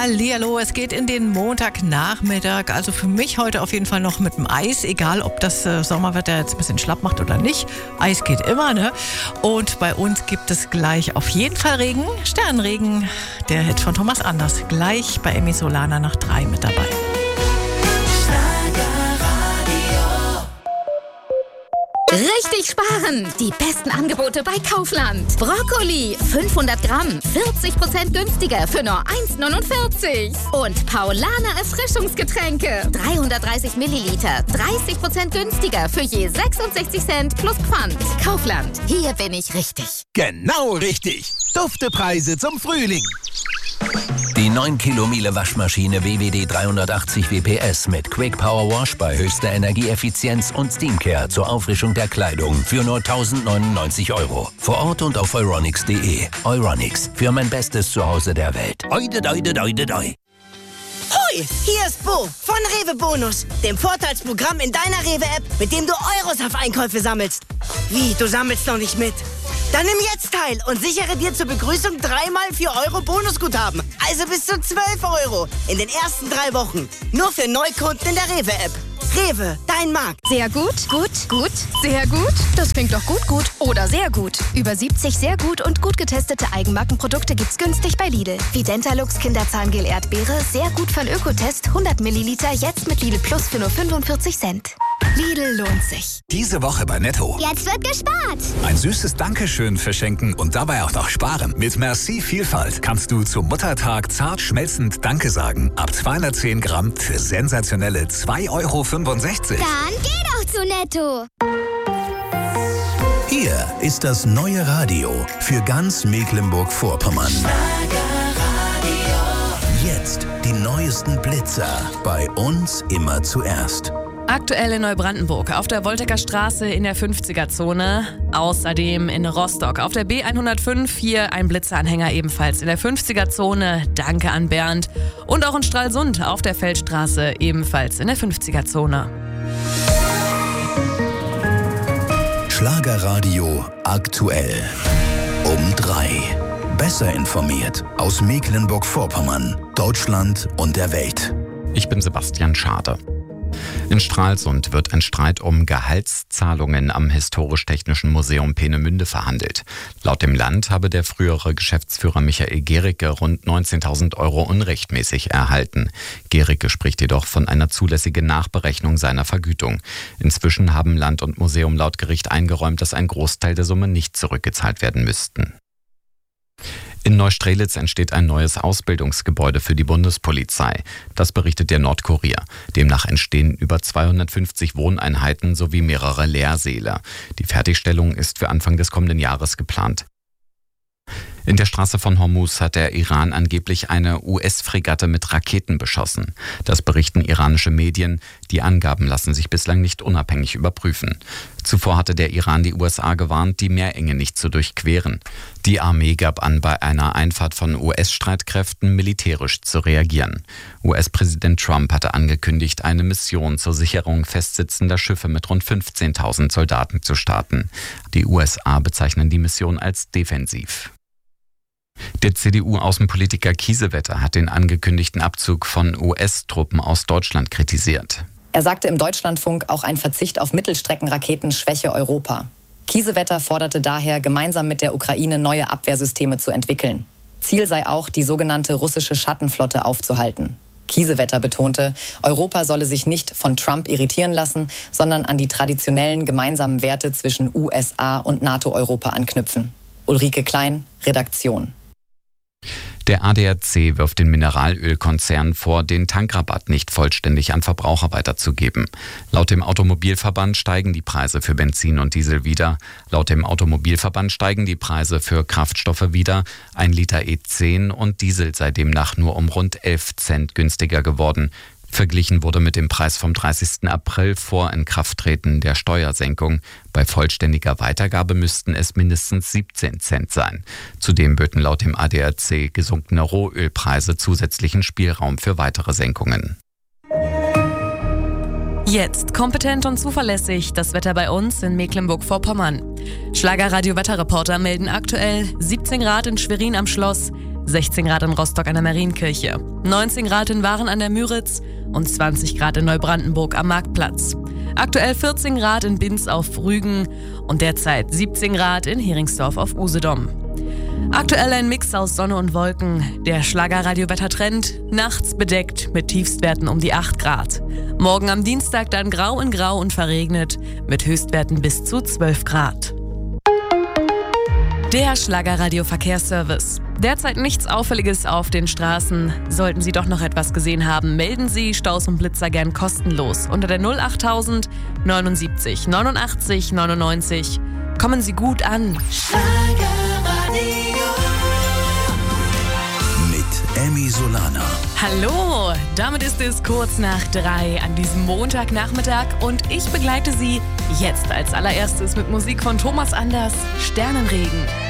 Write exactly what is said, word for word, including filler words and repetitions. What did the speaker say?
Hallihallo, es geht in den Montagnachmittag. Also für mich heute auf jeden Fall noch mit dem Eis, egal ob das äh, Sommerwetter jetzt ein bisschen schlapp macht oder nicht. Eis geht immer, ne? Und bei uns gibt es gleich auf jeden Fall Regen, Sternregen, der Hit von Thomas Anders. Gleich bei Emmy Solana nach drei mit dabei. Richtig sparen! Die besten Angebote bei Kaufland. Brokkoli fünfhundert Gramm, vierzig Prozent günstiger für nur eins neunundvierzig. Und Paulaner Erfrischungsgetränke, dreihundertdreißig Milliliter, dreißig Prozent günstiger für je sechsundsechzig Cent plus Pfand. Kaufland, hier bin ich richtig. Genau richtig. Duftepreise zum Frühling. Die neun Kilo Miele Waschmaschine W W D dreihundertachtzig W P S mit Quick Power Wash bei höchster Energieeffizienz und Steamcare zur Auffrischung der Kleidung für nur tausendneunundneunzig Euro. Vor Ort und auf euronics punkt de. Euronics, für mein bestes Zuhause der Welt. Oide, oide, oide, oide. Hoi, hier ist Bo von Rewe Bonus, dem Vorteilsprogramm in deiner Rewe-App, mit dem du Euros auf Einkäufe sammelst. Wie, du sammelst noch nicht mit? Dann nimm jetzt teil und sichere dir zur Begrüßung dreimal vier Euro Bonusguthaben. Also bis zu zwölf Euro in den ersten drei Wochen. Nur für Neukunden in der Rewe-App. Rewe, dein Markt. Sehr gut, gut, gut, sehr gut. Das klingt doch gut, gut oder sehr gut. Über siebzig sehr gut und gut getestete Eigenmarkenprodukte gibt's günstig bei Lidl. Wie Dentalux Kinderzahngel Erdbeere, sehr gut von Ökotest, hundert Milliliter, jetzt mit Lidl Plus für nur fünfundvierzig Cent. Lidl lohnt sich. Diese Woche bei Netto. Jetzt wird gespart. Ein süßes Dankeschön verschenken und dabei auch noch sparen. Mit Merci Vielfalt kannst du zum Muttertag zart schmelzend Danke sagen. Ab zweihundertzehn Gramm für sensationelle zwei Euro fünfundsechzig. Dann geh doch zu Netto. Hier ist das neue Radio für ganz Mecklenburg-Vorpommern. Jetzt die neuesten Blitzer. Bei uns immer zuerst. Aktuell in Neubrandenburg, auf der Woltecker Straße in der fünfziger-Zone. Außerdem in Rostock auf der B hundertfünf, hier ein Blitzeranhänger ebenfalls in der fünfziger-Zone. Danke an Bernd. Und auch in Stralsund auf der Feldstraße ebenfalls in der fünfziger-Zone. Schlagerradio aktuell. Um drei. Besser informiert aus Mecklenburg-Vorpommern, Deutschland und der Welt. Ich bin Sebastian Schade. In Stralsund wird ein Streit um Gehaltszahlungen am Historisch-Technischen Museum Peenemünde verhandelt. Laut dem Land habe der frühere Geschäftsführer Michael Gericke rund neunzehntausend Euro unrechtmäßig erhalten. Gericke spricht jedoch von einer zulässigen Nachberechnung seiner Vergütung. Inzwischen haben Land und Museum laut Gericht eingeräumt, dass ein Großteil der Summe nicht zurückgezahlt werden müssten. In Neustrelitz entsteht ein neues Ausbildungsgebäude für die Bundespolizei. Das berichtet der Nordkurier. Demnach entstehen über zweihundertfünfzig Wohneinheiten sowie mehrere Lehrsäle. Die Fertigstellung ist für Anfang des kommenden Jahres geplant. In der Straße von Hormuz hat der Iran angeblich eine U S-Fregatte mit Raketen beschossen. Das berichten iranische Medien. Die Angaben lassen sich bislang nicht unabhängig überprüfen. Zuvor hatte der Iran die U S A gewarnt, die Meerenge nicht zu durchqueren. Die Armee gab an, bei einer Einfahrt von U S-Streitkräften militärisch zu reagieren. U S-Präsident Trump hatte angekündigt, eine Mission zur Sicherung festsitzender Schiffe mit rund fünfzehntausend Soldaten zu starten. Die U S A bezeichnen die Mission als defensiv. Der C D U-Außenpolitiker Kiesewetter hat den angekündigten Abzug von U S-Truppen aus Deutschland kritisiert. Er sagte im Deutschlandfunk, auch ein Verzicht auf Mittelstreckenraketen schwäche Europa. Kiesewetter forderte daher, gemeinsam mit der Ukraine neue Abwehrsysteme zu entwickeln. Ziel sei auch, die sogenannte russische Schattenflotte aufzuhalten. Kiesewetter betonte, Europa solle sich nicht von Trump irritieren lassen, sondern an die traditionellen gemeinsamen Werte zwischen U S A und NATO-Europa anknüpfen. Ulrike Klein, Redaktion. Der A D A C wirft den Mineralölkonzern vor, den Tankrabatt nicht vollständig an Verbraucher weiterzugeben. Laut dem Automobilverband steigen die Preise für Benzin und Diesel wieder. Laut dem Automobilverband steigen die Preise für Kraftstoffe wieder. Ein Liter E zehn und Diesel sei demnach nur um rund elf Cent günstiger geworden. Verglichen wurde mit dem Preis vom dreißigsten April vor Inkrafttreten der Steuersenkung. Bei vollständiger Weitergabe müssten es mindestens siebzehn Cent sein. Zudem böten laut dem A D A C gesunkene Rohölpreise zusätzlichen Spielraum für weitere Senkungen. Jetzt kompetent und zuverlässig das Wetter bei uns in Mecklenburg-Vorpommern. Schlagerradio-Wetterreporter melden aktuell siebzehn Grad in Schwerin am Schloss, sechzehn Grad in Rostock an der Marienkirche, neunzehn Grad in Waren an der Müritz und zwanzig Grad in Neubrandenburg am Marktplatz. Aktuell vierzehn Grad in Binz auf Rügen und derzeit siebzehn Grad in Heringsdorf auf Usedom. Aktuell ein Mix aus Sonne und Wolken. Der Schlagerradio-Wettertrend, nachts bedeckt mit Tiefstwerten um die acht Grad. Morgen am Dienstag dann grau in grau und verregnet mit Höchstwerten bis zu zwölf Grad. Der Schlagerradio-Verkehrsservice. Derzeit nichts Auffälliges auf den Straßen. Sollten Sie doch noch etwas gesehen haben, melden Sie Staus und Blitzer gern kostenlos unter der null achttausend neunundsiebzig neunundachtzig neunundneunzig. Kommen Sie gut an. Mit Emmy Solana. Hallo, damit ist es kurz nach drei an diesem Montagnachmittag und ich begleite Sie jetzt als allererstes mit Musik von Thomas Anders, Sternenregen.